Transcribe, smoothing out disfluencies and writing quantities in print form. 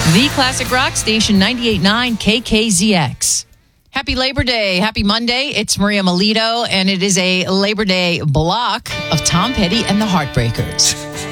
The Classic Rock Station 98.9 KKZX. Happy Labor Day. Happy Monday. It's Maria Melito, and it is a Labor Day block of Tom Petty and the Heartbreakers.